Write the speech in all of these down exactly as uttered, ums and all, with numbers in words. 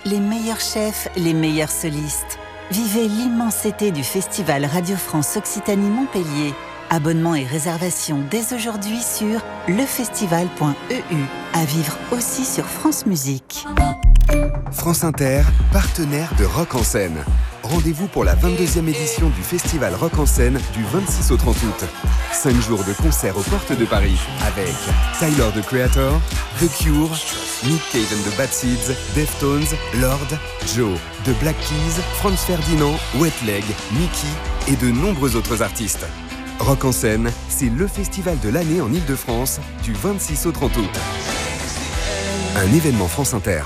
les meilleurs chefs, les meilleurs solistes. Vivez l'immense été du Festival Radio France Occitanie-Montpellier. Abonnement et réservation dès aujourd'hui sur lefestival point e u. À vivre aussi sur France Musique. France Inter, partenaire de Rock en Scène. Rendez-vous pour la vingt-deuxième édition du Festival Rock en Scène du vingt-six au trente août. Cinq jours de concerts aux portes de Paris avec Tyler, the Creator, The Cure, Nick Cave and the Bad Seeds, Deftones, Lord, Joe, The Black Keys, Franz Ferdinand, Wet Leg, Mickey et de nombreux autres artistes. Rock en Scène, c'est le festival de l'année en Ile-de-France du vingt-six au trente août. Un événement France Inter.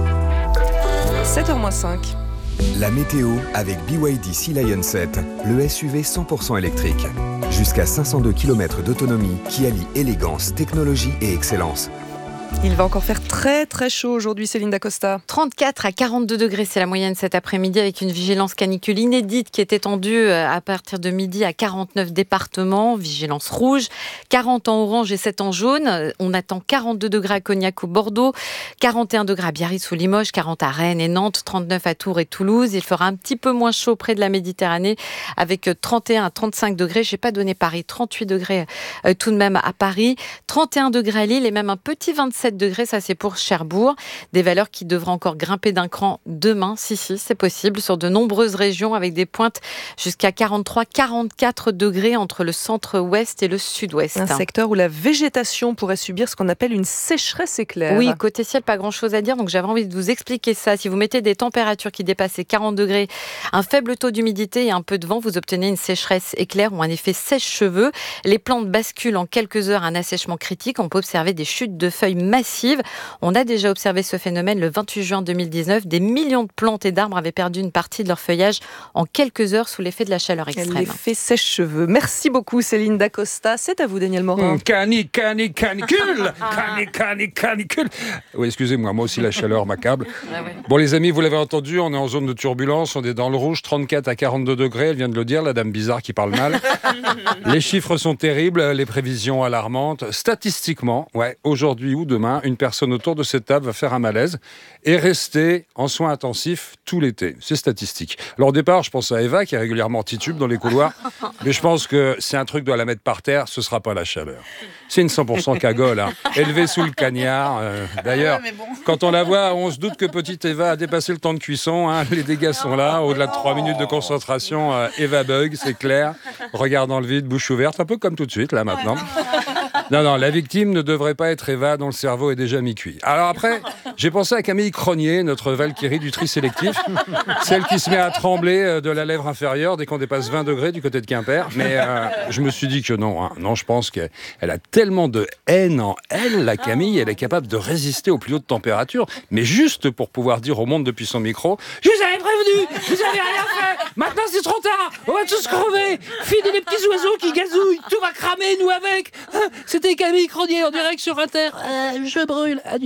sept heures moins cinq. La météo avec B Y D Sea Lion sept, le S U V cent pour cent électrique. Jusqu'à cinq cent deux kilomètres d'autonomie qui allie élégance, technologie et excellence. Il va encore faire très très chaud aujourd'hui, Céline Dacosta. trente-quatre à quarante-deux degrés, c'est la moyenne cet après-midi avec une vigilance canicule inédite qui est étendue à partir de midi à quarante-neuf départements, vigilance rouge, quarante en orange et sept en jaune. On attend quarante-deux degrés à Cognac ou Bordeaux, quarante et un degrés à Biarritz ou Limoges, quarante à Rennes et Nantes, trente-neuf à Tours et Toulouse. Il fera un petit peu moins chaud près de la Méditerranée avec trente et un à trente-cinq degrés. Je n'ai pas donné Paris, trente-huit degrés euh, tout de même à Paris, trente et un degrés à Lille et même un petit vingt-sept degrés, ça c'est pour Cherbourg. Des valeurs qui devraient encore grimper d'un cran demain, si si, c'est possible, sur de nombreuses régions avec des pointes jusqu'à quarante-trois à quarante-quatre degrés entre le centre-ouest et le sud-ouest. Un secteur où la végétation pourrait subir ce qu'on appelle une sécheresse éclair. Oui, côté ciel, pas grand-chose à dire, donc j'avais envie de vous expliquer ça. Si vous mettez des températures qui dépassent les quarante degrés, un faible taux d'humidité et un peu de vent, vous obtenez une sécheresse éclair ou un effet sèche-cheveux. Les plantes basculent en quelques heures un assèchement critique. On peut observer des chutes de feuilles massive. On a déjà observé ce phénomène le vingt-huit juin deux mille dix-neuf. Des millions de plantes et d'arbres avaient perdu une partie de leur feuillage en quelques heures sous l'effet de la chaleur extrême. L'effet sèche-cheveux. Merci beaucoup Céline Dacosta. C'est à vous Daniel Morin. Mmh, cani, cani, canicule Cani, cani, canicule Oui, excusez-moi, moi aussi la chaleur m'accable. Ah ouais. Bon les amis, vous l'avez entendu, on est en zone de turbulence, on est dans le rouge, trente-quatre à quarante-deux degrés, elle vient de le dire, la dame bizarre qui parle mal. Les chiffres sont terribles, les prévisions alarmantes. Statistiquement, ouais, aujourd'hui ou demain, une personne autour de cette table va faire un malaise et rester en soins intensifs tout l'été. C'est statistique. Alors au départ, je pense à Eva qui est régulièrement titube dans les couloirs, mais je pense que si un truc doit la mettre par terre, ce sera pas la chaleur. C'est une cent pour cent cagole, hein. Élevée sous le cagnard. Euh, d'ailleurs, bon. Quand on la voit, on se doute que petite Eva a dépassé le temps de cuisson. Hein. Les dégâts sont là. Au-delà de trois minutes de concentration, euh, Eva bug, c'est clair. Regard dans le vide, bouche ouverte, un peu comme tout de suite, là, maintenant. Non, non, la victime ne devrait pas être Eva, dont le cerveau est déjà mi-cuit. Alors après, j'ai pensé à Camille Cronier, notre Valkyrie du tri sélectif, celle qui se met à trembler de la lèvre inférieure dès qu'on dépasse vingt degrés du côté de Quimper. Mais euh, je me suis dit que non, hein. Non, je pense qu'elle a tellement de haine en elle, la Camille, elle est capable de résister aux plus hautes températures, mais juste pour pouvoir dire au monde depuis son micro « Je vous avais prévenu, vous avez rien fait, maintenant c'est trop tard, on va tous crever, fini les petits oiseaux qui gazouillent, tout va cramer, nous avec. C'était Camille Cronier en direct sur Inter. Euh, je brûle, adieu. »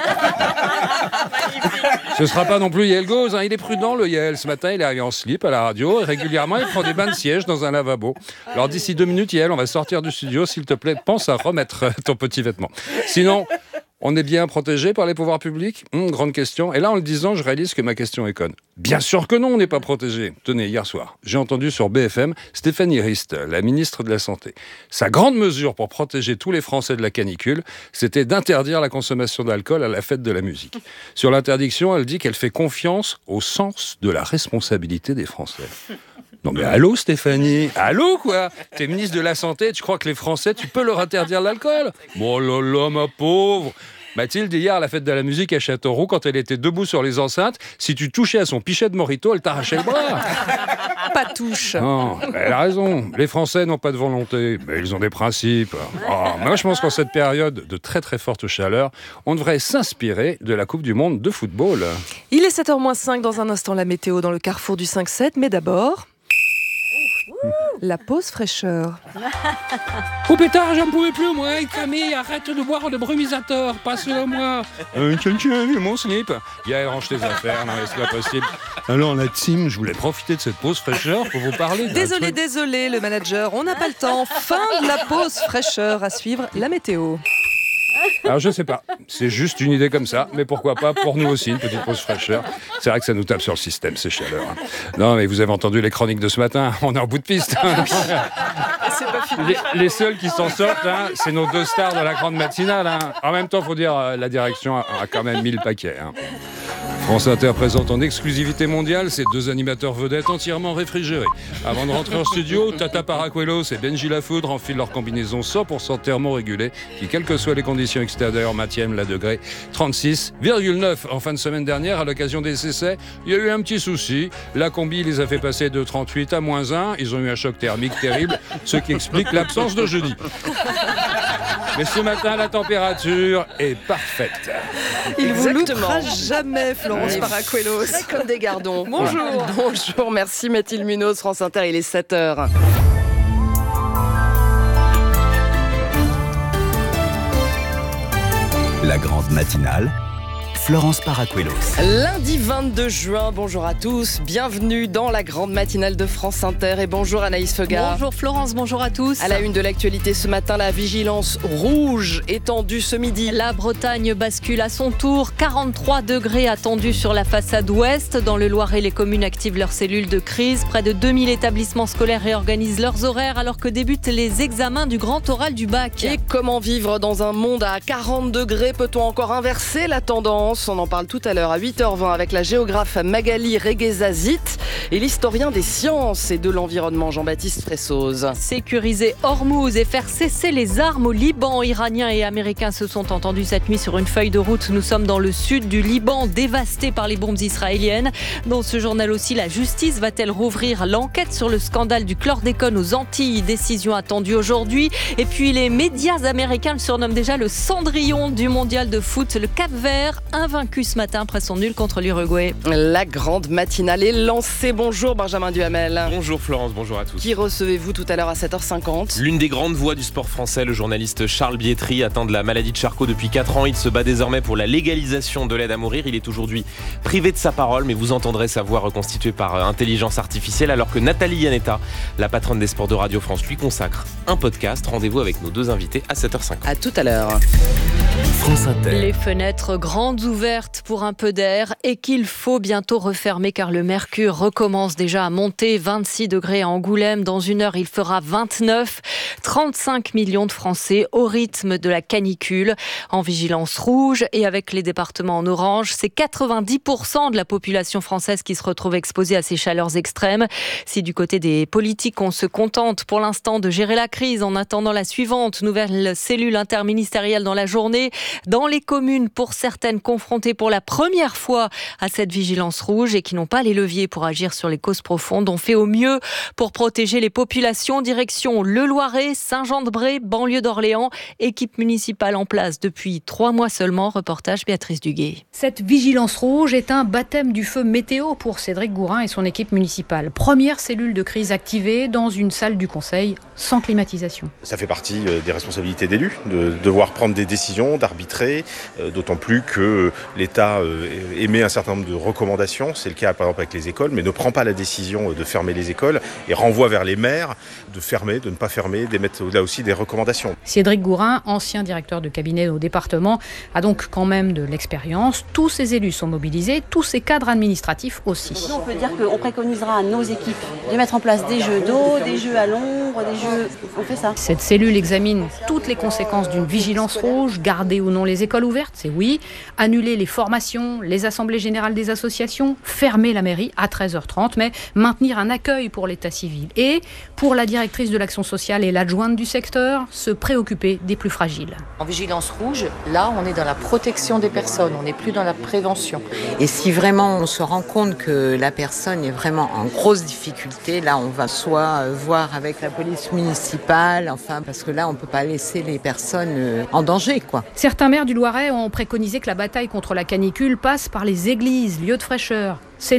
Ce sera pas non plus Yael Gauz, hein. Il est prudent le Yael. Ce matin, il est arrivé en slip à la radio et régulièrement, il prend des bains de siège dans un lavabo. Alors d'ici deux minutes, Yael, on va sortir du studio. S'il te plaît, pense à remettre ton petit vêtement. Sinon, on est bien protégé par les pouvoirs publics ? hum, Grande question. Et là, en le disant, je réalise que ma question est conne. Bien sûr que non, on n'est pas protégé. Tenez, hier soir, j'ai entendu sur B F M Stéphanie Rist, la ministre de la Santé. Sa grande mesure pour protéger tous les Français de la canicule, c'était d'interdire la consommation d'alcool à la fête de la musique. Sur l'interdiction, elle dit qu'elle fait confiance au sens de la responsabilité des Français. Non mais allô Stéphanie, allô quoi? T'es ministre de la Santé, tu crois que les Français, tu peux leur interdire l'alcool? Bon là là ma pauvre. Mathilde, hier à la fête de la musique à Châteauroux, quand elle était debout sur les enceintes, si tu touchais à son pichet de Morito, elle t'arrachait le bras. Pas touche. Non, elle a raison. Les Français n'ont pas de volonté, mais ils ont des principes. Oh, moi, je pense qu'en cette période de très très forte chaleur, on devrait s'inspirer de la Coupe du Monde de football. Il est sept heures moins cinq, dans un instant la météo dans le carrefour du cinq sept, mais d'abord... la pause fraîcheur. Oh pétard, j'en pouvais plus, moi. Camille, arrête de boire le brumisateur. Passe-le-moi. Euh, tiens, tiens, mon slip. Yael, range tes affaires. Non, mais c'est pas possible. Alors, la team, je voulais profiter de cette pause fraîcheur pour vous parler. Désolé, désolé, le manager, on n'a pas le temps. Fin de la pause fraîcheur, à suivre la météo. Alors je sais pas, c'est juste une idée comme ça, mais pourquoi pas pour nous aussi, une petite pause fraîcheur. C'est vrai que ça nous tape sur le système, ces chaleurs. Non mais vous avez entendu les chroniques de ce matin, on est en bout de piste. C'est pas fini. Les, les seuls qui s'en sortent, hein, c'est nos deux stars de la grande matinale. Hein. En même temps, il faut dire, euh, la direction a, a quand même mis le paquet. Hein. France Inter présente en exclusivité mondiale ces deux animateurs vedettes entièrement réfrigérés. Avant de rentrer en studio, Tata Paracuelos et Benji Lafoudre enfilent leur combinaison cent pour cent thermorégulée qui, quelles que soient les conditions extérieures, maintiennent la degré trente-six virgule neuf. En fin de semaine dernière, à l'occasion des essais, il y a eu un petit souci. La combi les a fait passer de trente-huit à moins un. Ils ont eu un choc thermique terrible, ce qui explique l'absence de jeudi. Mais ce matin, la température est parfaite. Il vous Exactement. loupera jamais, Florence Paracuelos. Frais comme des gardons. Bonjour. Bonjour, merci Mathilde Munoz, France Inter, il est sept heures. La grande matinale, Florence Paracuelos. Lundi vingt-deux juin, bonjour à tous, bienvenue dans la grande matinale de France Inter et bonjour Anaïs Feugard. Bonjour Florence, bonjour à tous. À la une de l'actualité ce matin, la vigilance rouge étendue ce midi. La Bretagne bascule à son tour. quarante-trois degrés attendus sur la façade ouest. Dans le Loiret, les communes activent leurs cellules de crise. Près de deux mille établissements scolaires réorganisent leurs horaires alors que débutent les examens du grand oral du bac. Et comment vivre dans un monde à quarante degrés? Peut-on encore inverser la tendance? On en parle tout à l'heure à huit heures vingt avec la géographe Magali Reguezazit et l'historien des sciences et de l'environnement Jean-Baptiste Fressoz. Sécuriser Hormuz et faire cesser les armes au Liban. Iraniens et Américains se sont entendus cette nuit sur une feuille de route. Nous sommes dans le sud du Liban, dévasté par les bombes israéliennes. Dans ce journal aussi, la justice va-t-elle rouvrir l'enquête sur le scandale du chlordécone aux Antilles? Décision attendue aujourd'hui. Et puis les médias américains le surnomment déjà le Cendrillon du mondial de foot. Le Cap-Vert, invaincu ce matin après son nul contre l'Uruguay. La grande matinale est lancée. Bonjour Benjamin Duhamel. Bonjour Florence, bonjour à tous. Qui recevez-vous tout à l'heure à sept heures cinquante? L'une des grandes voix du sport français, le journaliste Charles Bietri, atteint de la maladie de Charcot depuis quatre ans. Il se bat désormais pour la légalisation de l'aide à mourir. Il est aujourd'hui privé de sa parole, mais vous entendrez sa voix reconstituée par intelligence artificielle, alors que Nathalie Yanetta, la patronne des sports de Radio France, lui consacre un podcast. Rendez-vous avec nos deux invités à sept heures cinquante. À tout à l'heure. France Inter. Les fenêtres grandes ouvertes pour un peu d'air et qu'il faut bientôt refermer car le mercure recommence déjà à monter. vingt-six degrés à Angoulême. Dans une heure, il fera vingt-neuf. trente-cinq millions de Français au rythme de la canicule en vigilance rouge et avec les départements en orange. C'est quatre-vingt-dix pour cent de la population française qui se retrouve exposée à ces chaleurs extrêmes. Si du côté des politiques, on se contente pour l'instant de gérer la crise en attendant la suivante, nouvelle cellule interministérielle dans la journée. Dans les communes, pour certaines confrontées pour la première fois à cette vigilance rouge et qui n'ont pas les leviers pour agir sur les causes profondes, on fait au mieux pour protéger les populations. Direction le Loiret, Saint-Jean-de-Bray, banlieue d'Orléans, équipe municipale en place depuis trois mois seulement. Reportage Béatrice Duguay. Cette vigilance rouge est un baptême du feu météo pour Cédric Gourin et son équipe municipale. Première cellule de crise activée dans une salle du conseil sans climatisation. Ça fait partie des responsabilités d'élus, de devoir prendre des décisions, d'arbitrer, d'autant plus que l'État émet un certain nombre de recommandations. C'est le cas par exemple avec les écoles, mais ne prend pas la décision de fermer les écoles et renvoie vers les maires de fermer, de ne pas fermer, d'émettre là aussi des recommandations. Cédric Gourin, ancien directeur de cabinet au département, a donc quand même de l'expérience. Tous ces élus sont mobilisés, tous ces cadres administratifs aussi. Nous, on peut dire qu'on préconisera à nos équipes de mettre en place des jeux d'eau, des jeux à l'ombre, des jeux... On fait ça. Cette cellule examine toutes les conséquences d'une vigilance rouge, garder ou non les écoles ouvertes, c'est oui, annuler les formations, les assemblées générales des associations, fermer la mairie à treize heures trente, mais maintenir un accueil pour l'état civil. Et pour la directrice de l'action sociale et l'adjointe du secteur, se préoccuper des plus fragiles. En vigilance rouge, là, on est dans la protection des personnes, on n'est plus dans la prévention. Et si vraiment on se rend compte que la personne est vraiment en grosse difficulté, là, on va soit voir avec la police municipale, enfin, parce que là, on ne peut pas laisser les personnes en danger, quoi. Certains maires du Loiret ont préconisé que la bataille contre la canicule passe par les églises, lieux de fraîcheur. C'est non.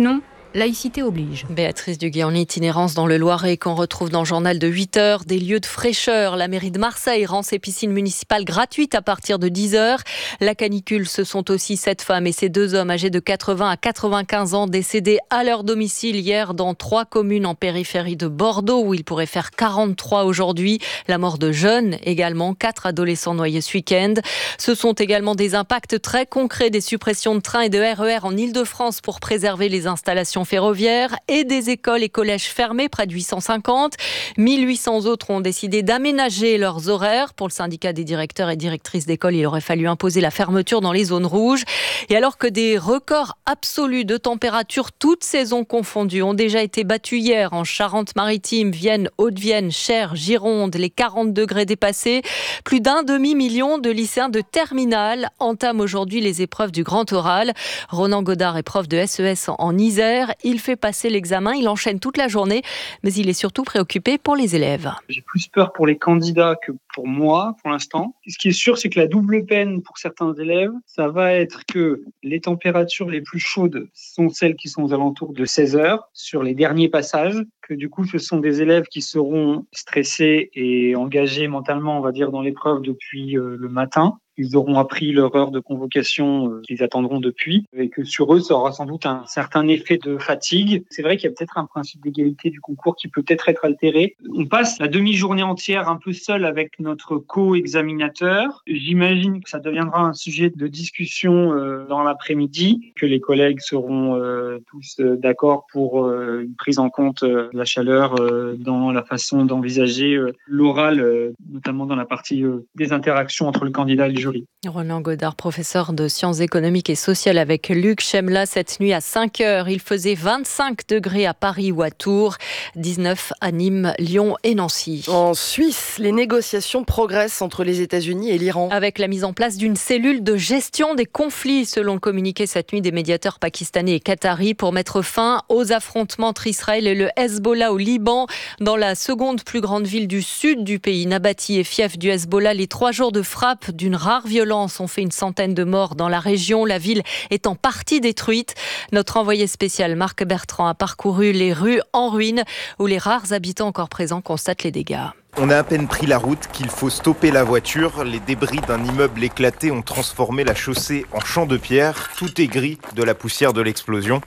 laïcité oblige. Béatrice Duguay en itinérance dans le Loiret qu'on retrouve dans le journal de huit heures. Des lieux de fraîcheur. La mairie de Marseille rend ses piscines municipales gratuites à partir de dix heures. La canicule, ce sont aussi cette femme et ces deux hommes âgés de quatre-vingts à quatre-vingt-quinze ans décédés à leur domicile hier dans trois communes en périphérie de Bordeaux où il pourrait faire quarante-trois aujourd'hui. La mort de jeunes également, quatre adolescents noyés ce week-end. Ce sont également des impacts très concrets des suppressions de trains et de R E R en Ile-de-France pour préserver les installations ferroviaires et des écoles et collèges fermés, près de huit cent cinquante. mille huit cents autres ont décidé d'aménager leurs horaires. Pour le syndicat des directeurs et directrices d'école, il aurait fallu imposer la fermeture dans les zones rouges. Et alors que des records absolus de température, toutes saisons confondues, ont déjà été battus hier en Charente-Maritime, Vienne, Haute-Vienne, Cher, Gironde, les quarante degrés dépassés. Plus d'un demi-million de lycéens de terminale entament aujourd'hui les épreuves du grand oral. Ronan Godard est prof de S E S en Isère. Il fait passer l'examen, il enchaîne toute la journée, mais il est surtout préoccupé pour les élèves. J'ai plus peur pour les candidats que pour moi, pour l'instant. Ce qui est sûr, c'est que la double peine pour certains élèves, ça va être que les températures les plus chaudes sont celles qui sont aux alentours de seize heures sur les derniers passages, que du coup, ce sont des élèves qui seront stressés et engagés mentalement, on va dire, dans l'épreuve depuis euh, le matin. Ils auront appris leur heure de convocation euh, qu'ils attendront depuis et que sur eux, ça aura sans doute un certain effet de fatigue. C'est vrai qu'il y a peut-être un principe d'égalité du concours qui peut peut-être être altéré. On passe la demi-journée entière un peu seul avec notre co-examinateur. J'imagine que ça deviendra un sujet de discussion euh, dans l'après-midi, que les collègues seront euh, tous euh, d'accord pour euh, une prise en compte euh, de la chaleur euh, dans la façon d'envisager euh, l'oral, euh, notamment dans la partie euh, des interactions entre le candidat et le jury. Ronan Godard, professeur de sciences économiques et sociales avec Luc Chemla. Cette nuit à cinq heures, il faisait vingt-cinq degrés à Paris ou à Tours, dix-neuf à Nîmes, Lyon et Nancy. En Suisse, les négociations progressent entre les États-Unis et l'Iran. Avec la mise en place d'une cellule de gestion des conflits, selon le communiqué cette nuit des médiateurs pakistanais et qataris, pour mettre fin aux affrontements entre Israël et le Hezbollah au Liban. Dans la seconde plus grande ville du sud du pays, Nabati et fief du Hezbollah, les trois jours de frappe d'une rare violence ont fait une centaine de morts dans la région. La ville est en partie détruite. Notre envoyé spécial Marc Bertrand a parcouru les rues en ruine où les rares habitants encore présents constatent les dégâts. On a à peine pris la route qu'il faut stopper la voiture. Les débris d'un immeuble éclaté ont transformé la chaussée en champ de pierre. Tout est gris de la poussière de l'explosion.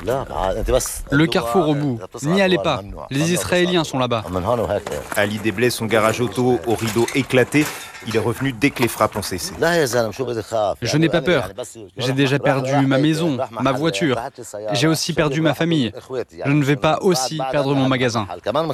Le carrefour au bout. N'y allez pas. Les Israéliens sont là-bas. Ali déblait son garage auto au rideau éclaté. Il est revenu dès que les frappes ont cessé. Je n'ai pas peur. J'ai déjà perdu ma maison, ma voiture. J'ai aussi perdu ma famille. Je ne vais pas aussi perdre mon magasin.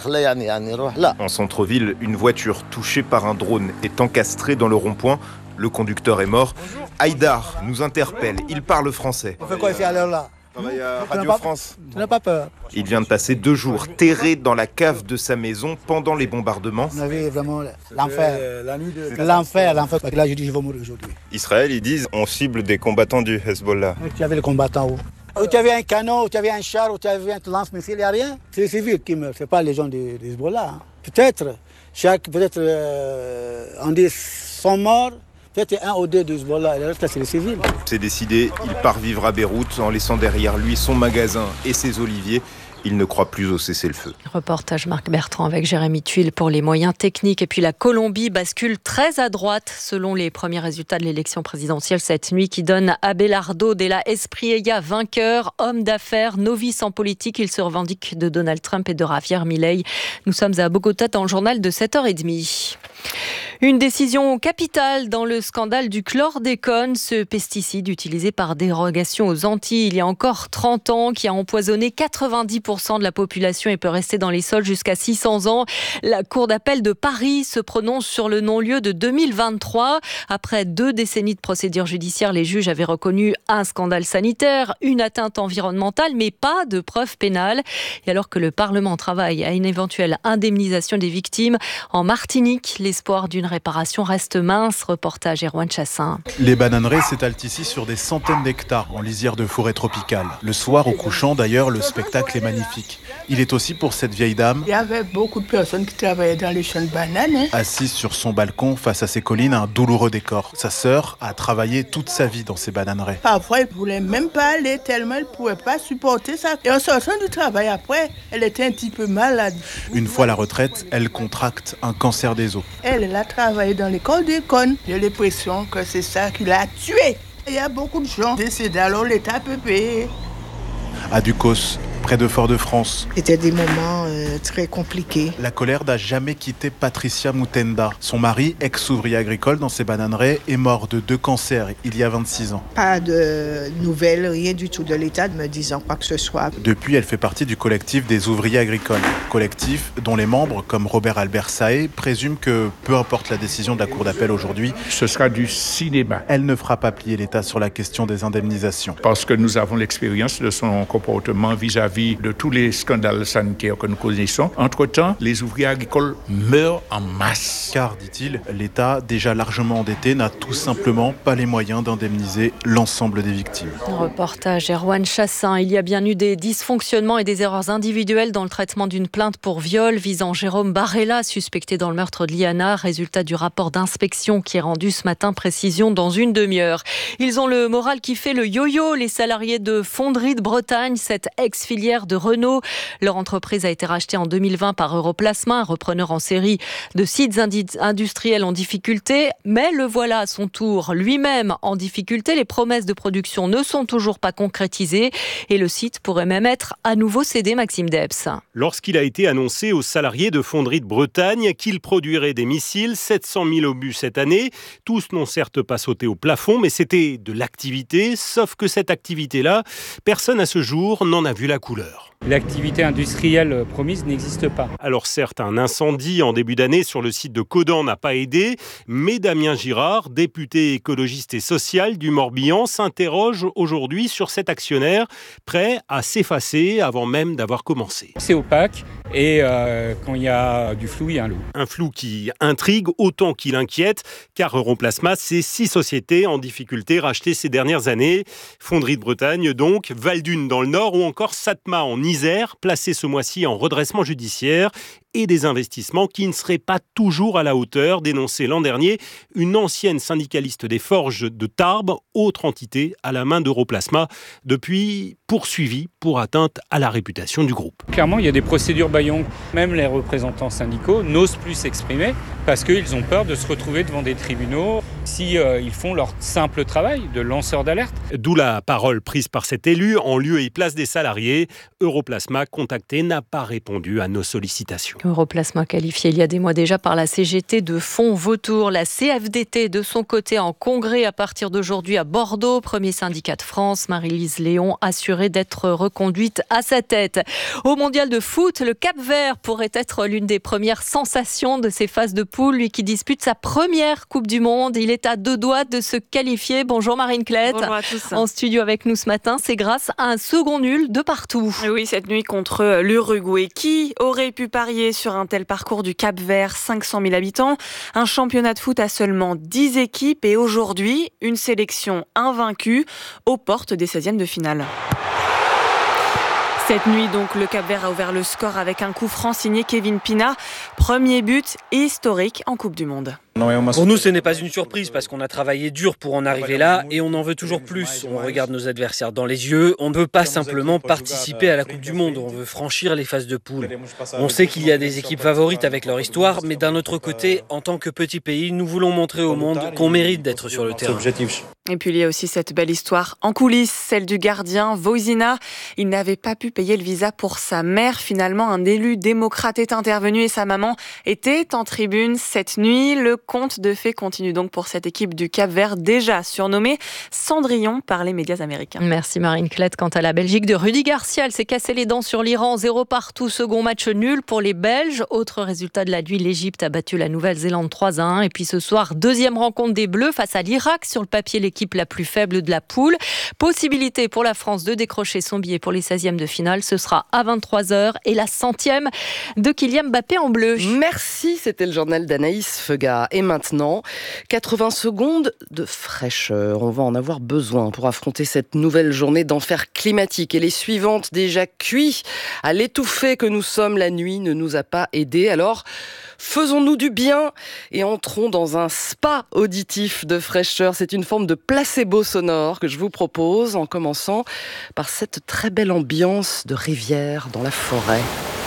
En centre-ville, une voiture touchée par un drone est encastrée dans le rond-point. Le conducteur est mort. Haïdar nous interpelle. Il parle français. On fait quoi ici à l'heure là? Radio France. Tu n'as pas peur? Il vient de passer deux jours terré dans la cave de sa maison pendant les bombardements. On avait vraiment l'enfer. L'enfer, l'enfer. Là, je dis, je vais mourir aujourd'hui. Israël, ils disent, on cible des combattants du Hezbollah. Tu avais les combattants où? Où tu avais un canon, où tu avais un char, où tu avais un lance-missile, il n'y a rien. C'est les civils qui meurent, ce n'est pas les gens du Hezbollah. Hein. Peut-être, chaque, peut-être, euh, on dit cent morts. Peut-être un ou deux de Hezbollah, et le reste, c'est les civils. C'est décidé, il part vivre à Beyrouth en laissant derrière lui son magasin et ses oliviers. Il ne croit plus au cessez-le-feu. Reportage Marc Bertrand avec Jérémy Tuile pour les moyens techniques. Et puis la Colombie bascule très à droite selon les premiers résultats de l'élection présidentielle cette nuit qui donne Abelardo de la Espriella vainqueur, homme d'affaires, novice en politique. Il se revendique de Donald Trump et de Javier Milei. Nous sommes à Bogota dans le journal de sept heures trente. Une décision capitale dans le scandale du chlordécone, ce pesticide utilisé par dérogation aux Antilles il y a encore trente ans, qui a empoisonné quatre-vingt-dix pour cent de la population et peut rester dans les sols jusqu'à six cents ans. La Cour d'appel de Paris se prononce sur le non-lieu de deux mille vingt-trois. Après deux décennies de procédures judiciaires, les juges avaient reconnu un scandale sanitaire, une atteinte environnementale, mais pas de preuves pénales. Et alors que le Parlement travaille à une éventuelle indemnisation des victimes, en Martinique, les l'espoir d'une réparation reste mince. Reportage Erwan Chassin. Les bananeraies s'étalent ici sur des centaines d'hectares en lisière de forêt tropicale. Le soir, au couchant d'ailleurs, le spectacle est magnifique. Il est aussi pour cette vieille dame. Il y avait beaucoup de personnes qui travaillaient dans les champs de bananes. Hein. Assise sur son balcon face à ces collines, un douloureux décor. Sa sœur a travaillé toute sa vie dans ces bananeraies. Parfois, elle ne voulait même pas aller tellement elle ne pouvait pas supporter ça. Et en sortant du travail après, elle était un petit peu malade. Une fois à la retraite, elle contracte un cancer des os. Elle, elle a travaillé dans l'école d'école. J'ai l'impression que c'est ça qui l'a tuée. Il y a beaucoup de gens décédés, alors l'État peut payer. À Ducos, près de Fort-de-France. C'était des moments euh, très compliqués. La colère n'a jamais quitté Patricia Mutenda. Son mari, ex-ouvrier agricole dans ses bananeraies, est mort de deux cancers il y a vingt-six ans. Pas de nouvelles, rien du tout de l'État me disant quoi que ce soit. Depuis, elle fait partie du collectif des ouvriers agricoles. Collectif dont les membres, comme Robert Albert Saé, présument que, peu importe la décision de la Cour d'appel aujourd'hui, ce sera du cinéma. Elle ne fera pas plier l'État sur la question des indemnisations. Parce que nous avons l'expérience de son comportement vis-à-vis de tous les scandales sanitaires que nous connaissons. Entre-temps, les ouvriers agricoles meurent en masse. Car, dit-il, l'État, déjà largement endetté, n'a tout simplement pas les moyens d'indemniser l'ensemble des victimes. Reportage Erwan Chassin. Il y a bien eu des dysfonctionnements et des erreurs individuelles dans le traitement d'une plainte pour viol visant Jérôme Barella, suspecté dans le meurtre de Liana. Résultat du rapport d'inspection qui est rendu ce matin. Précision dans une demi-heure. Ils ont le moral qui fait le yo-yo, les salariés de Fonderie de Bretagne, cette ex-filière de Renault. Leur entreprise a été rachetée en deux mille vingt par Europlasma, un repreneur en série de sites industriels en difficulté. Mais le voilà à son tour lui-même en difficulté. Les promesses de production ne sont toujours pas concrétisées et le site pourrait même être à nouveau cédé. Maxime Debs. Lorsqu'il a été annoncé aux salariés de Fonderie de Bretagne qu'il produirait des missiles, sept cent mille obus cette année, tous n'ont certes pas sauté au plafond, mais c'était de l'activité, sauf que cette activité-là, personne à ce jour n'en a vu la couleur. L'activité industrielle promise n'existe pas. Alors certes, un incendie en début d'année sur le site de Caudan n'a pas aidé, mais Damien Girard, député écologiste et social du Morbihan, s'interroge aujourd'hui sur cet actionnaire prêt à s'effacer avant même d'avoir commencé. C'est opaque et euh, quand il y a du flou, il y a un loup. Un flou qui intrigue autant qu'il inquiète, car Europlasma, c'est six sociétés en difficulté rachetées ces dernières années. Fonderie de Bretagne donc, Valdune dans le Nord ou encore Satma en Isère, placé ce mois-ci en redressement judiciaire, et des investissements qui ne seraient pas toujours à la hauteur, dénonçait l'an dernier une ancienne syndicaliste des forges de Tarbes, autre entité à la main d'Europlasma, depuis poursuivie pour atteinte à la réputation du groupe. Clairement, il y a des procédures bâillons. Même les représentants syndicaux n'osent plus s'exprimer parce qu'ils ont peur de se retrouver devant des tribunaux si euh, ils font leur simple travail de lanceur d'alerte. D'où la parole prise par cet élu en lieu et place des salariés. Europlasma, contacté, n'a pas répondu à nos sollicitations. Europlasma qualifié il y a des mois déjà par la C G T de fonds vautour. La C F D T de son côté en congrès à partir d'aujourd'hui à Bordeaux. Premier syndicat de France, Marie-Lise Léon assurée d'être reconduite à sa tête. Au mondial de foot, le Cap-Vert pourrait être l'une des premières sensations de ces phases de poule. Lui qui dispute sa première Coupe du Monde. Il est à deux doigts de se qualifier. Bonjour Marine Klett. Bonjour à tous. En studio avec nous ce matin, c'est grâce à un second nul de partout. Oui, cette nuit contre l'Uruguay. Qui aurait pu parier sur un tel parcours du Cap-Vert, cinq cent mille habitants, un championnat de foot à seulement dix équipes et aujourd'hui, une sélection invaincue aux portes des seizièmes de finale. Cette nuit, donc, le Cap-Vert a ouvert le score avec un coup franc signé Kevin Pina. Premier but historique en Coupe du Monde. Pour nous, ce n'est pas une surprise parce qu'on a travaillé dur pour en arriver là et on en veut toujours plus. On regarde nos adversaires dans les yeux. On ne peut pas simplement participer à la Coupe du Monde. On veut franchir les phases de poule. On sait qu'il y a des équipes favorites avec leur histoire, mais d'un autre côté, en tant que petit pays, nous voulons montrer au monde qu'on mérite d'être sur le terrain. Et puis il y a aussi cette belle histoire en coulisses, celle du gardien Vojina. Il n'avait pas pu payer le visa pour sa mère. Finalement, un élu démocrate est intervenu et sa maman était en tribune cette nuit. Le conte de fées continue donc pour cette équipe du Cap-Vert, déjà surnommée Cendrillon par les médias américains. Merci Marine Klett. Quant à la Belgique de Rudy Garcia, elle s'est cassé les dents sur l'Iran, zéro partout, second match nul pour les Belges. Autre résultat de la nuit, l'Égypte a battu la Nouvelle-Zélande trois à un. Et puis ce soir, deuxième rencontre des Bleus face à l'Irak, sur le papier l'équipe la plus faible de la poule. Possibilité pour la France de décrocher son billet pour les seizièmes de finale, ce sera à vingt-trois heures et la centième de Kylian Mbappé en bleu. Merci, c'était le journal d'Anaïs Feuga. Et maintenant, quatre-vingts secondes de fraîcheur. On va en avoir besoin pour affronter cette nouvelle journée d'enfer climatique. Et les suivantes, déjà cuits à l'étouffée que nous sommes la nuit, ne nous a pas aidés. Alors, faisons-nous du bien et entrons dans un spa auditif de fraîcheur. C'est une forme de placebo sonore que je vous propose, en commençant par cette très belle ambiance de rivière dans la forêt.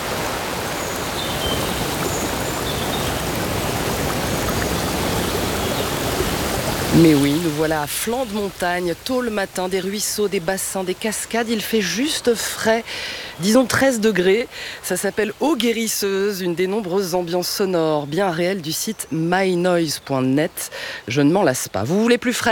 Mais oui, nous voilà à flanc de montagne, tôt le matin, des ruisseaux, des bassins, des cascades. Il fait juste frais, disons treize degrés. Ça s'appelle Eau guérisseuse, une des nombreuses ambiances sonores bien réelles du site my noise point net. Je ne m'en lasse pas. Vous voulez plus frais ?